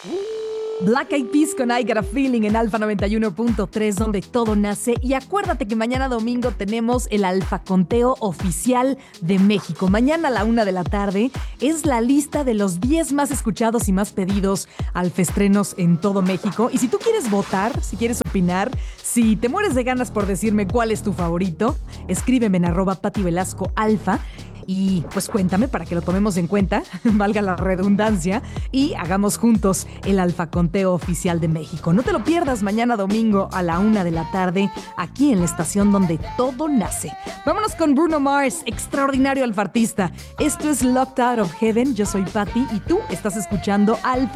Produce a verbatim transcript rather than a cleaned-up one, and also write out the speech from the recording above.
Black Eyed Peas con I Got a Feeling en Alfa noventa y uno punto tres, donde todo nace. Y acuérdate que mañana domingo tenemos el Alfa Conteo Oficial de México. Mañana a la una de la tarde es la lista de los diez más escuchados y más pedidos alfestrenos en todo México. Y si tú quieres votar, si quieres opinar, si te mueres de ganas por decirme cuál es tu favorito, escríbeme en arroba Pati Velasco Alfa. Y pues cuéntame para que lo tomemos en cuenta, valga la redundancia, y hagamos juntos el Alfa Conteo Oficial de México. No te lo pierdas mañana domingo a la una de la tarde, aquí en la estación donde todo nace. Vámonos con Bruno Mars, extraordinario alfartista. Esto es Locked Out of Heaven, yo soy Patti y tú estás escuchando Alfa